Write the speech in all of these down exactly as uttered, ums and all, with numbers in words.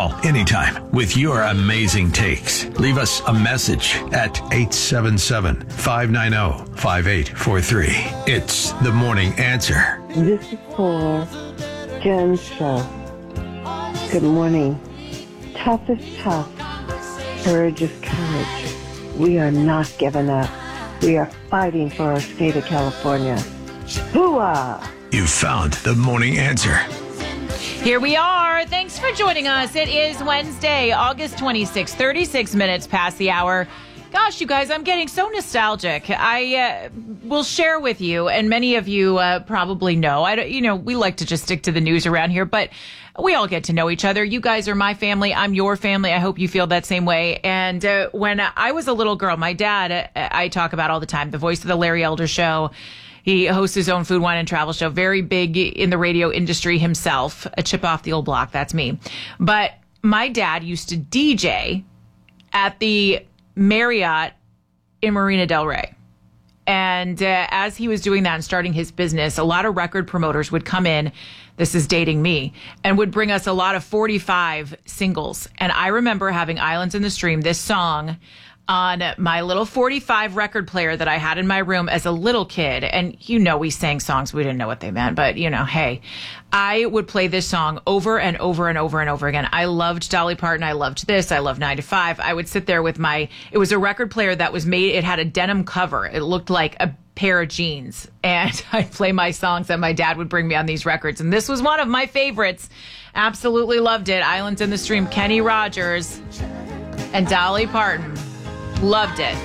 Call anytime with your amazing takes. Leave us a message at eight seven seven, five nine zero, five eight four three. It's The Morning Answer. This is for Jen's show. Good morning. Tough is tough. Courage is courage. We are not giving up. We are fighting for our state of California. Hooah! You found The Morning Answer. Here we are. Thanks for joining us. It is Wednesday, August twenty-sixth, thirty-six minutes past the hour. Gosh, you guys, I'm getting so nostalgic. I uh, will share with you, and many of you uh, probably know, I, don't- you know, we like to just stick to the news around here, but we all get to know each other. You guys are my family. I'm your family. I hope you feel that same way. And uh, when I was a little girl, my dad, uh, I talk about all the time, the voice of the Larry Elder Show. He hosts his own food, wine, and travel show. Very big in the radio industry himself. A chip off the old block. That's me. But my dad used to D J at the Marriott in Marina Del Rey. And uh, as he was doing that and starting his business, a lot of record promoters would come in, this is dating me, and would bring us a lot of forty-five singles. And I remember having Islands in the Stream, this song, on my little forty-five record player that I had in my room as a little kid. And you know, we sang songs, we didn't know what they meant, but you know, hey, I would play this song over and over and over and over again. I loved Dolly Parton. I loved this. I loved nine to five. I would sit there with my, it was a record player that was made, it had a denim cover. It looked like a pair of jeans. And I'd play my songs and my dad would bring me on these records. And this was one of my favorites. Absolutely loved it. Islands in the Stream, Kenny Rogers and Dolly Parton. Loved it.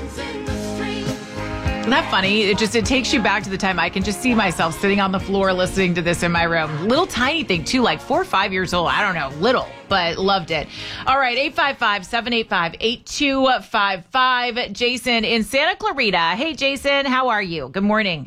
Isn't that funny? It just, it takes you back to the time I can just see myself sitting on the floor listening to this in my room. Little tiny thing too, like four or five years old. I don't know, little, but loved it. All right, eight five five, seven eight five, eight two five five. Jason in Santa Clarita. Hey, Jason, how are you? Good morning.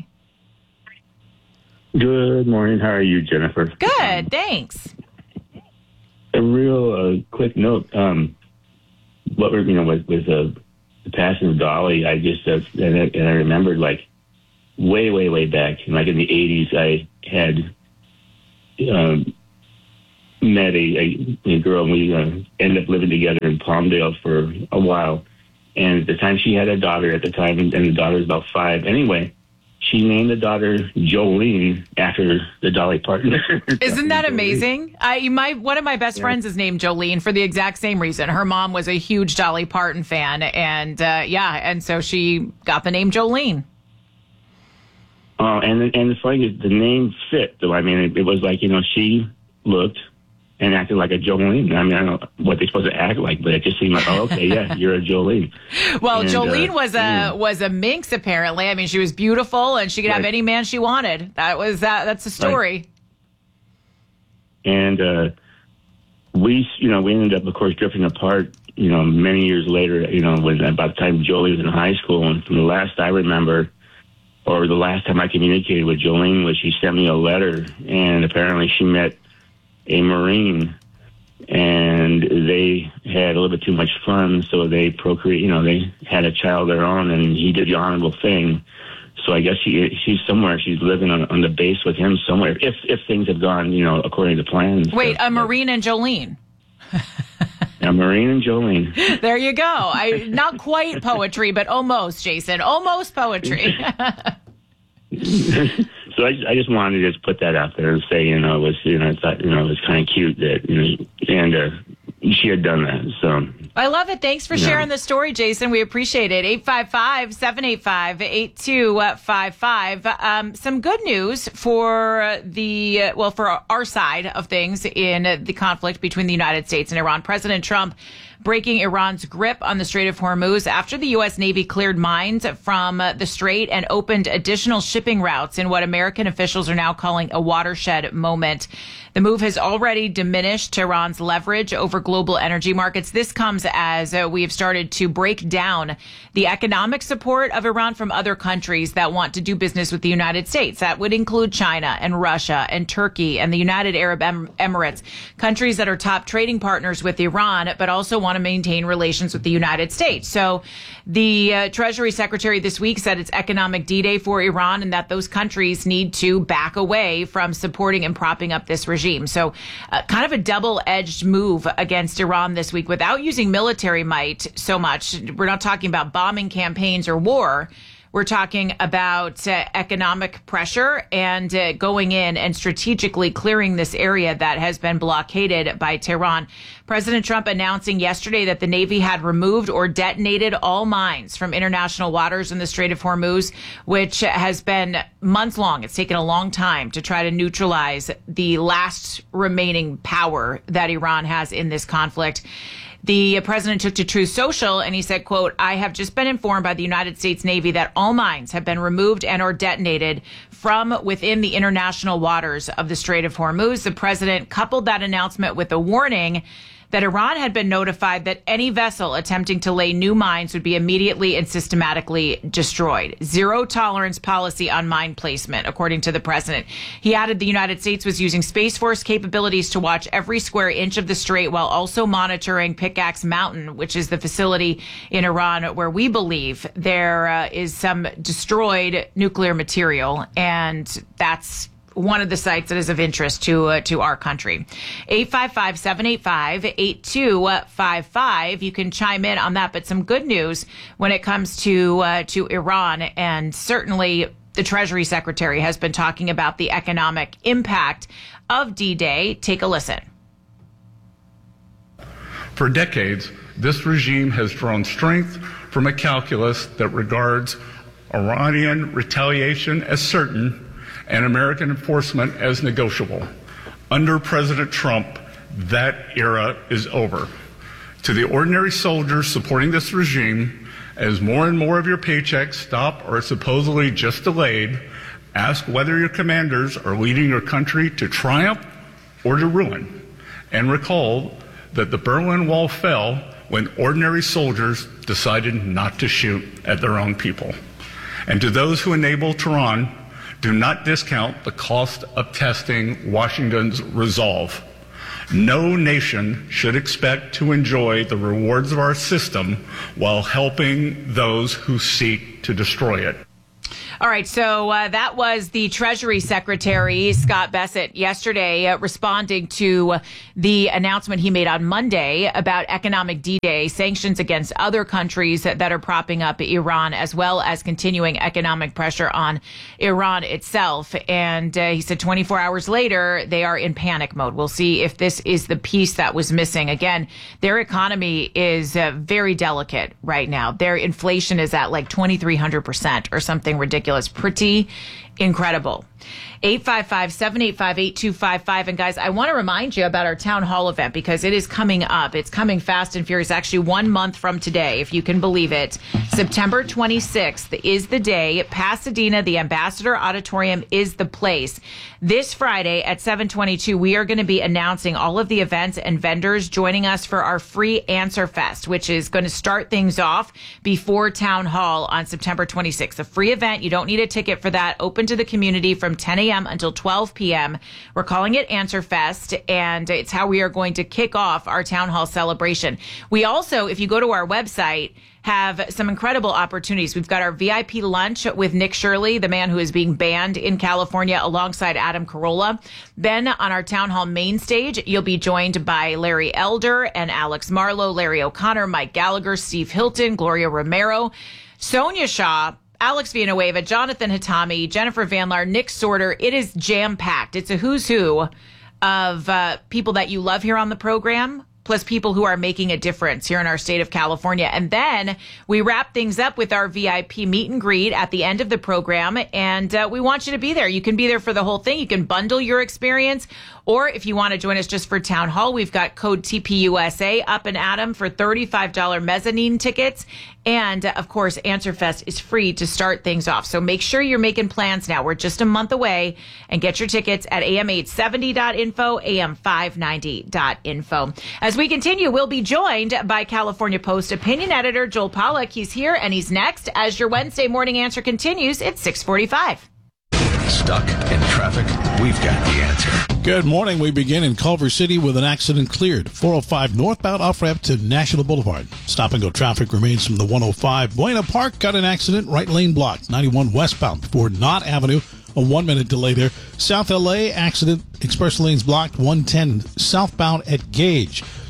Good morning. How are you, Jennifer? Good, Um, thanks. a real uh, quick note. Um, what we're, you know, with, with uh, the passing of Dolly, I just, uh, and, I, and I remembered like way, way, way back, like in the eighties, I had um, met a, a, a girl, and we uh, ended up living together in Palmdale for a while. And at the time, she had a daughter at the time, and the daughter was about five. Anyway, she named the daughter Jolene after the Dolly Parton. Isn't that Jolene. amazing? I my one of my best Yeah. friends is named Jolene for the exact same reason. Her mom was a huge Dolly Parton fan, and uh, yeah, and so she got the name Jolene. Oh, and and the funny is the name fit, though. I mean, it, it was like, you know, she looked and acted like a Jolene. I mean, I don't know what they're supposed to act like, but it just seemed like, oh, okay, yeah, you're a Jolene. Well, And, Jolene uh, was a yeah. was a minx apparently. I mean, she was beautiful and she could have Right. any man she wanted. That was that. That's the story. And uh, we, you know, we ended up, of course, drifting apart, you know, many years later, you know, when about the time Jolie was in high school. And from the last I remember, or the last time I communicated with Jolene, was she sent me a letter, and apparently she met a Marine, and they had a little bit too much fun, so they procreate, you know, they had a child of their own, and he did the honorable thing. So I guess she she's somewhere, she's living on, on the base with him somewhere, if if things have gone, you know, according to plan. and Wait, stuff. a Marine and Jolene. Yeah, Marine and Jolene. There you go. I not quite poetry, but almost, Jason. Almost poetry. So I, I just wanted to just put that out there and say, you know, it was, you know, I thought, you know, it was kind of cute that, you know, and uh, she had done that. So I love it. Thanks for Yeah. sharing the story, Jason. We appreciate it. eight five five, seven eight five, eight two five five. Um, some good news for the, well, for our side of things in the conflict between the United States and Iran. President Trump breaking Iran's grip on the Strait of Hormuz after the U S. Navy cleared mines from the strait and opened additional shipping routes in what American officials are now calling a watershed moment. The move has already diminished Tehran's leverage over global energy markets. This comes as uh, we have started to break down the economic support of Iran from other countries that want to do business with the United States. That would include China and Russia and Turkey and the United Arab em- Emirates, countries that are top trading partners with Iran, but also want to maintain relations with the United States. So the uh, Treasury Secretary this week said it's economic D-Day for Iran and that those countries need to back away from supporting and propping up this regime. So uh, kind of a double-edged move against against Iran this week without using military might so much. We're not talking about bombing campaigns or war. We're talking about uh, economic pressure and uh, going in and strategically clearing this area that has been blockaded by Tehran. President Trump announcing yesterday that the Navy had removed or detonated all mines from international waters in the Strait of Hormuz, which has been months long. It's taken a long time to try to neutralize the last remaining power that Iran has in this conflict. The president took to Truth Social and he said, quote, "I have just been informed by the United States Navy that all mines have been removed and or detonated from within the international waters of the Strait of Hormuz." The president coupled that announcement with a warning that Iran had been notified that any vessel attempting to lay new mines would be immediately and systematically destroyed. Zero tolerance policy on mine placement, according to the president. He added the United States was using Space Force capabilities to watch every square inch of the strait while also monitoring Pickaxe Mountain, which is the facility in Iran where we believe there uh, is some destroyed nuclear material. And that's one of the sites that is of interest to uh, to our country. eight five five, seven eight five, eight two five five. You can chime in on that. But some good news when it comes to uh, to Iran, and certainly the Treasury Secretary has been talking about the economic impact of D-Day. Take a listen. For decades, this regime has drawn strength from a calculus that regards Iranian retaliation as certain and American enforcement as negotiable. Under President Trump, that era is over. To the ordinary soldiers supporting this regime, as more and more of your paychecks stop or are supposedly just delayed, ask whether your commanders are leading your country to triumph or to ruin. And recall that the Berlin Wall fell when ordinary soldiers decided not to shoot at their own people. And to those who enable Tehran, do not discount the cost of testing Washington's resolve. No nation should expect to enjoy the rewards of our system while helping those who seek to destroy it. All right, so uh, that was the Treasury Secretary, Scott Bessent, yesterday uh, responding to the announcement he made on Monday about economic D-Day, sanctions against other countries that, that are propping up Iran, as well as continuing economic pressure on Iran itself. And uh, he said twenty-four hours later, they are in panic mode. We'll see if this is the piece that was missing. Again, their economy is uh, very delicate right now. Their inflation is at like twenty-three hundred percent or something ridiculous. Pretty incredible. eight five five, seven eight five, eight two five five. And guys, I want to remind you about our town hall event because it is coming up. It's coming fast and furious. Actually, one month from today, if you can believe it. September twenty-sixth is the day. Pasadena, the Ambassador Auditorium is the place. This Friday at seven twenty-two, we are going to be announcing all of the events and vendors joining us for our free Answer Fest, which is going to start things off before Town Hall on September twenty-sixth. A free event. You don't need a ticket for that. Open to the community from ten a.m. until twelve p.m. We're calling it Answer Fest, and it's how we are going to kick off our Town Hall celebration. We also, if you go to our website, have some incredible opportunities. We've got our V I P lunch with Nick Shirley, the man who is being banned in California, alongside Adam Carolla. Then on our Town Hall main stage, you'll be joined by Larry Elder and Alex Marlowe, Larry O'Connor, Mike Gallagher, Steve Hilton, Gloria Romero, Sonia Shaw, Alex Villanueva, Jonathan Hatami, Jennifer Van Laar, Nick Sorter. It is jam-packed. It's a who's who of uh, people that you love here on the program, plus people who are making a difference here in our state of California. And then we wrap things up with our V I P meet and greet at the end of the program. And uh, we want you to be there. You can be there for the whole thing. You can bundle your experience. Or if you want to join us just for Town Hall, we've got code T P U S A up and at 'em for thirty-five dollars mezzanine tickets. And uh, of course, Answer Fest is free to start things off. So make sure you're making plans now. We're just a month away, and get your tickets at A M eight seventy dot info, A M five ninety dot info. As we continue, we'll be joined by California Post opinion editor Joel Pollack. He's here and he's next. As your Wednesday morning answer continues, it's six forty-five. Stuck in traffic? We've got the answer. Good morning. We begin in Culver City with an accident cleared. four oh five northbound off-ramp to National Boulevard. Stop-and-go traffic remains from the one oh five. Buena Park got an accident, right lane blocked. ninety-one westbound before Knott Avenue. A one-minute delay there. South L A accident, express lanes blocked. one ten southbound at Gage.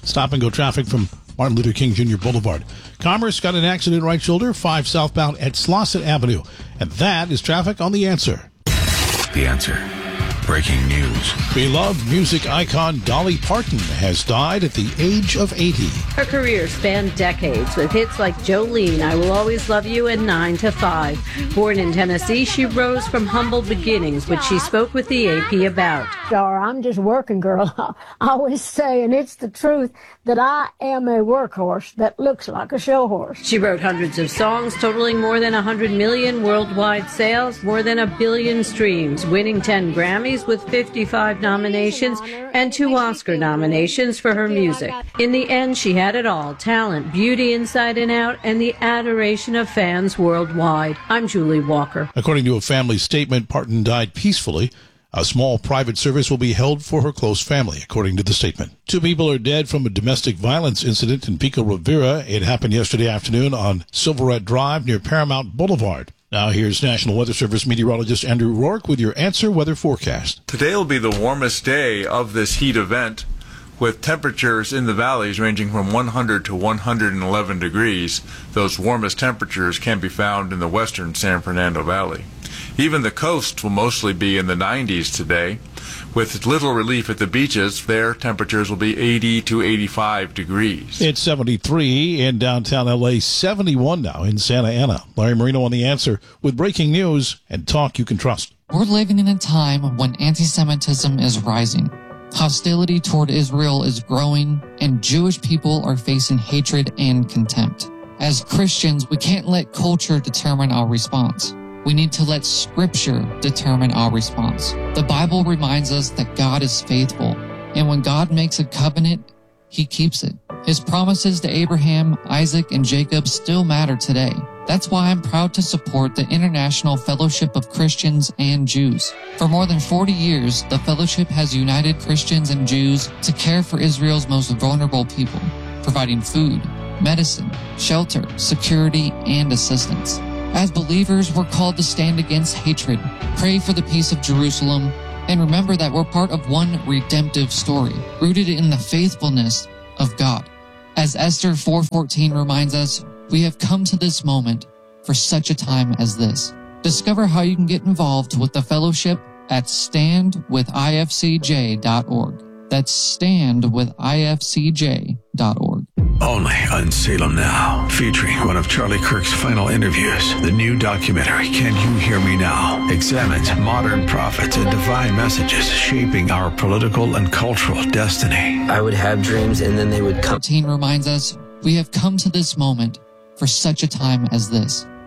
Stop and go traffic from Martin Luther King Junior Boulevard. Commerce got an accident right shoulder, five southbound at Slauson Avenue. And that is traffic on The Answer. The Answer. Breaking news. Beloved music icon Dolly Parton has died at the age of eighty. Her career spanned decades with hits like Jolene, I Will Always Love You, and nine to five. Born in Tennessee, she rose from humble beginnings, which she spoke with the A P about. Star, I'm just working girl. I always say, and it's the truth, that I am a workhorse that looks like a show horse. She wrote hundreds of songs, totaling more than one hundred million worldwide sales, more than a billion streams, winning ten Grammys with fifty-five nominations and two Oscar nominations for her music. In the end, she had it all: talent, beauty inside and out, and the adoration of fans worldwide. I'm Julie Walker. According to a family statement, Parton died peacefully. A small private service will be held for her close family, according to the statement. Two people are dead from a domestic violence incident in Pico Rivera. It happened yesterday afternoon on Silverette Drive near Paramount Boulevard. Now here's National Weather Service meteorologist Andrew Rourke with your Answer Weather forecast. Today will be the warmest day of this heat event, with temperatures in the valleys ranging from one hundred to one hundred eleven degrees. Those warmest temperatures can be found in the western San Fernando Valley. Even the coast will mostly be in the nineties today. With little relief at the beaches, their temperatures will be eighty to eighty-five degrees. It's seventy-three in downtown L A, seventy-one now in Santa Ana. Larry Marino on The Answer with breaking news and talk you can trust. We're living in a time when anti-Semitism is rising. Hostility toward Israel is growing, and Jewish people are facing hatred and contempt. As Christians, we can't let culture determine our response. We need to let Scripture determine our response. The Bible reminds us that God is faithful, and when God makes a covenant, He keeps it. His promises to Abraham, Isaac, and Jacob still matter today. That's why I'm proud to support the International Fellowship of Christians and Jews. For more than forty years, the fellowship has united Christians and Jews to care for Israel's most vulnerable people, providing food, medicine, shelter, security, and assistance. As believers, we're called to stand against hatred, pray for the peace of Jerusalem, and remember that we're part of one redemptive story, rooted in the faithfulness of God. As Esther four fourteen reminds us, we have come to this moment for such a time as this. Discover how you can get involved with the fellowship at stand with I F C J dot org. That's stand with I F C J dot org. Only on Salem Now, featuring one of Charlie Kirk's final interviews. The new documentary, Can You Hear Me Now?, examines modern prophets and divine messages shaping our political and cultural destiny. I would have dreams and then they would come. fourteen reminds us, we have come to this moment for such a time as this.